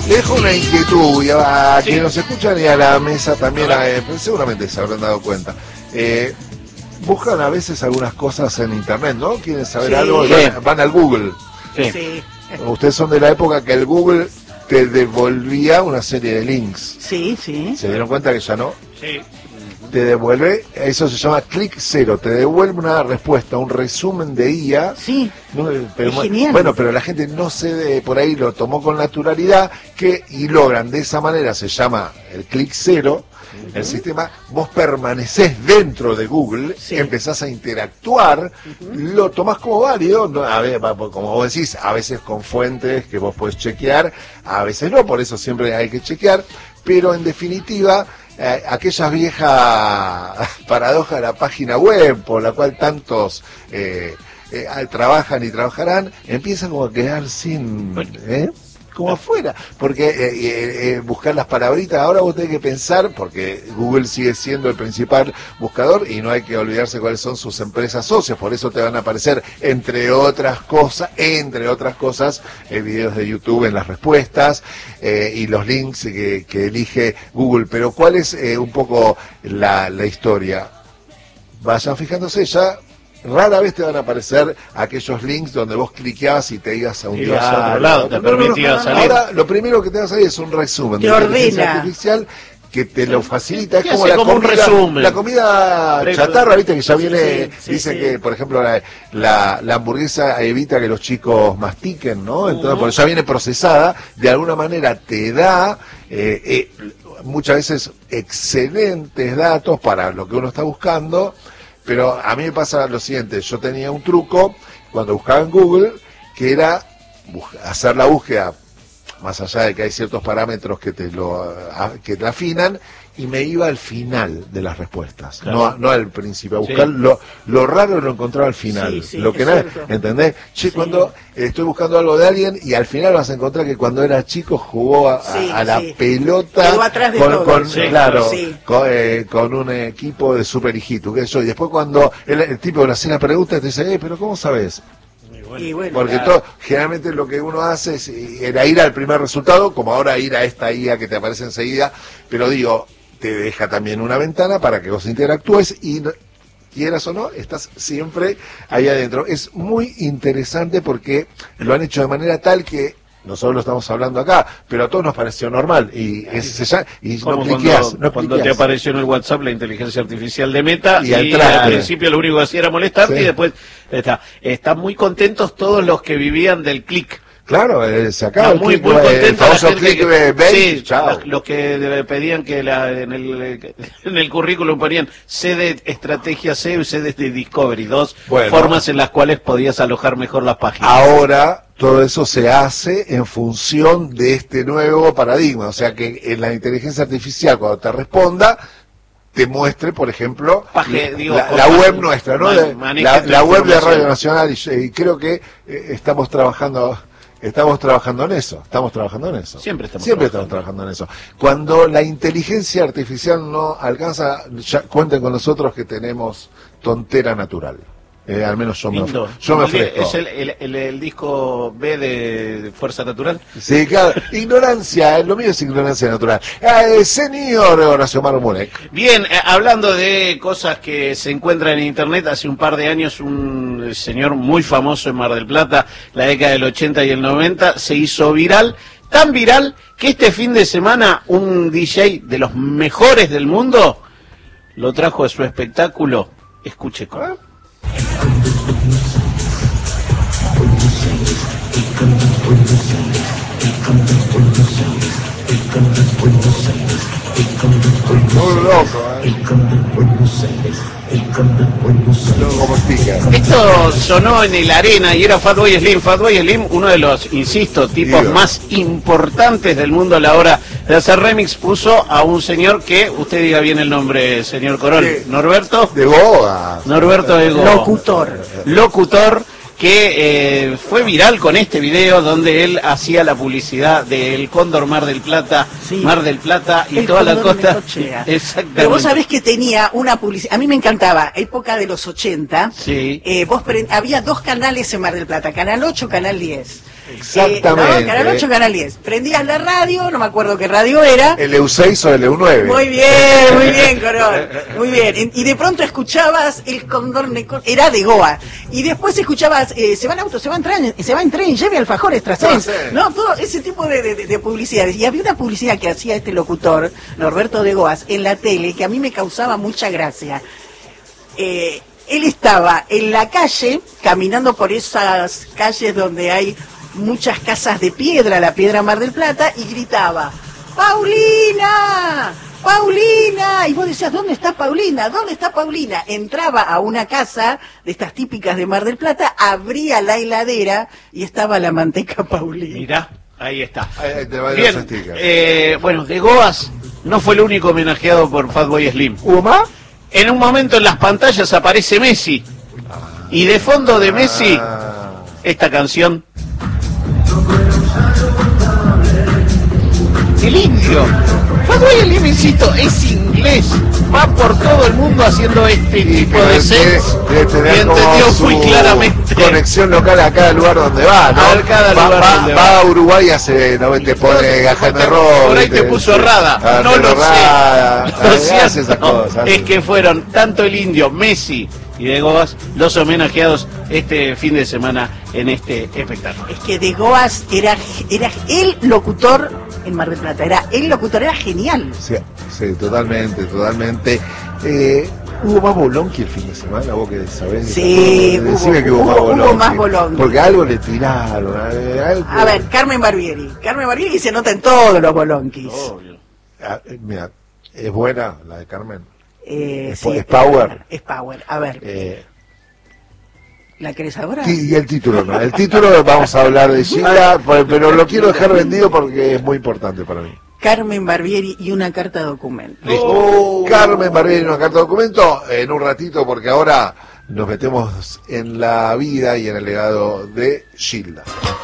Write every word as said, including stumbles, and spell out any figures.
Le dejo una inquietud y a, a Sí. quienes nos escuchan y a la mesa también, a, eh, seguramente se habrán dado cuenta. Eh, buscan a veces algunas cosas en internet, ¿no? Quieren saber Sí. algo y Sí. van, van al Google. Sí. Sí, Ustedes son de la época que el Google te devolvía una serie de links. sí, sí. ¿Se dieron cuenta que ya no? Sí. Te devuelve, eso se llama clic cero, te devuelve una respuesta, un resumen de I A. Sí, No, pero, es genial. Bueno, pero la gente no se de, por ahí lo tomó con naturalidad que y logran de esa manera, se llama el clic cero, uh-huh. El sistema, vos permanecés dentro de Google, Sí. empezás a interactuar, uh-huh. Lo tomás como válido, no, a ver, como vos decís, a veces con fuentes que vos podés chequear, a veces no, por eso siempre hay que chequear, pero en definitiva, Eh, aquellas viejas paradojas de la página web por la cual tantos eh, eh, trabajan y trabajarán, empiezan como a quedar sin... ¿eh? como afuera, porque eh, eh, eh, buscar las palabritas, ahora vos tenés que pensar, porque Google sigue siendo el principal buscador y no hay que olvidarse cuáles son sus empresas socias, por eso te van a aparecer, entre otras cosas, entre otras cosas, eh, videos de YouTube en las respuestas eh, y los links que, que elige Google. Pero ¿cuál es eh, un poco la, la historia? Vayan fijándose ya. Rara vez te van a aparecer aquellos links donde vos cliqueabas y te ibas a un Ibas diario. a otro lado, te permitía salir. Ahora lo primero que te va a salir es un resumen Te de inteligencia ordena. artificial que te lo facilita. Es Te como hace la como un comida, resumen. la comida Pre- chatarra, viste que ya viene, sí, sí, dice sí. que por ejemplo la, la, la hamburguesa evita que los chicos mastiquen, ¿no? Entonces, Uh-huh. porque ya viene procesada, de alguna manera te da eh, eh, muchas veces excelentes datos para lo que uno está buscando. Pero a mí me pasa lo siguiente, yo tenía un truco cuando buscaba en Google, que era bus- hacer la búsqueda, más allá de que hay ciertos parámetros que te lo a- que te afinan, y me iba al final de las respuestas, Claro. no, no al principio, a buscar Sí. lo, lo raro lo encontraba al final, Sí, sí, lo que es nada, cierto. ¿entendés? Che, Sí. cuando estoy buscando algo de alguien y al final vas a encontrar que cuando era chico jugó a, a- Sí, a la sí. pelota Quedó atrás de con, todo. con- Sí, claro, sí. con, eh, con un equipo de super hijitos, qué sé yo, y después cuando el, el tipo le hace la pregunta te dice, eh, pero ¿cómo sabes? Y bueno, Porque claro. todo, generalmente lo que uno hace es eh, era ir al primer resultado, como ahora ir a esta I A que te aparece enseguida, pero digo, te deja también una ventana para que vos interactúes y no- quieras o no, estás siempre ahí adentro. Es muy interesante porque lo han hecho de manera tal que nosotros lo estamos hablando acá, pero a todos nos pareció normal y, es, se llama- y no Como cliqueás, cuando, no cuando te cliqueás. apareció en el WhatsApp la inteligencia artificial de Meta Y y, al traste. al principio lo único que hacía era molestarte Sí. y después está. Están muy contentos todos los que vivían del clic. Claro, eh, se acaba Está el muy, click, muy eh, el contenta la famoso gente click que- de bait, sí, chao. los, los que le pedían que la, en, el, en el currículum ponían C de estrategia C y C de Discovery, dos Bueno. formas en las cuales podías alojar mejor las páginas. Ahora todo eso se hace en función de este nuevo paradigma, o sea que en la inteligencia artificial cuando te responda te muestre, por ejemplo, Paje, digo, la, con- la web nuestra, ¿no? man- De- maneje la, tu la web de información. Radio Nacional y, y creo que eh, estamos trabajando estamos trabajando en eso, estamos trabajando en eso. Siempre estamos Siempre trabajando. estamos trabajando en eso. Cuando la inteligencia artificial no alcanza, ya cuenten con nosotros que tenemos tontera natural. Eh, al menos yo me, Lindo. of- yo me El- ofrezco. Es el, el, el- el disco B de Fuerza Natural. Sí, claro. Ignorancia, lo mío es ignorancia natural. Eh, señor Horacio Mauro Murek. Bien, eh, hablando de cosas que se encuentran en internet, hace un par de años un señor muy famoso en Mar del Plata, la década del ochenta y el noventa, se hizo viral, tan viral que este fin de semana un D J de los mejores del mundo lo trajo a su espectáculo. Escuche cómo. Muy loco, ¿eh? Loco como sticker. Esto sonó en el Arena y era Fatboy Slim. Fatboy Slim, uno de los, insisto, tipos Digo. más importantes del mundo a la hora de hacer remix, puso a un señor que, usted diga bien el nombre, señor Corol, Sí. Norberto, De boga. Norberto Ego, Locutor. locutor, que eh, fue viral con este video donde él hacía la publicidad del Cóndor Mar del Plata, Sí. Mar del Plata y El toda la Cóndor costa. Necochea. Exactamente. Pero vos sabés que tenía una publicidad, a mí me encantaba, época de los ochenta, Sí. eh, vos pre- había dos canales en Mar del Plata, Canal ocho, Canal diez. Exactamente. Eh, no, Canal ocho, Canal diez. Prendías la radio, no me acuerdo qué radio era. El E U seis o el E U nueve. Muy bien, muy bien, Corón. Muy bien. Y de pronto escuchabas el Cóndor Necor, era de Goa. Y después escuchabas, eh, se va en auto, se va en tren, se va en tren, lleve alfajores Trasens. No, todo ese tipo de, de, de publicidades. Y había una publicidad que hacía este locutor, Norberto de Goas, en la tele, que a mí me causaba mucha gracia. Eh, él estaba en la calle, caminando por esas calles donde hay muchas casas de piedra, la piedra Mar del Plata, y gritaba, ¡Paulina! ¡Paulina! Y vos decías, ¿dónde está Paulina? ¿Dónde está Paulina? Entraba a una casa de estas típicas de Mar del Plata, abría la heladera y estaba la manteca Paulina. Mirá, ahí está. Ahí te va a Bien, eh, bueno, de Goas no fue el único homenajeado por Fatboy Slim. ¿Hubo más? En un momento en las pantallas aparece Messi. Y de fondo de Messi, esta canción. El indio. Fatboy Slim, insisto, es inglés. Va por todo el mundo haciendo este Y tipo que de debe- sets. debe Y tener como entendió su muy claramente. conexión local a cada lugar donde va, ¿no? A cada va, lugar va- donde va va. a Uruguay y hace, no te pone a Jaime Ross. Por ahí te puso errada, no lo sé. Lo Hace esas cierto cosas. es que fueron tanto el indio, Messi y de Goas los homenajeados este fin de semana en este espectáculo. Es que de Goas era, era el locutor en Mar del Plata, era el locutor, era genial. Sí, sí, totalmente, totalmente. Eh, ¿Hubo más bolonqui el fin de semana? ¿Vos que sabés? Sí, Decime hubo- que hubo, hubo- más hubo bolonqui. más bolonqui. Porque algo le tiraron. eh, algo- A ver, Carmen Barbieri. Carmen Barbieri se nota en todos los bolonquis. Obvio. Ah, eh, mira, ¿es buena la de Carmen? Eh, ¿Es- sí, es Power? Es Power. A ver, Eh, ¿la querés ahora? Sí, y el título no. El título vamos a hablar de Gilda, por- pero lo quiero dejar vendido porque es muy importante para mí. Carmen Barbieri y una carta documento. Listo. Carmen Barbieri, una carta de documento, en un ratito, porque ahora nos metemos en la vida y en el legado de Gilda.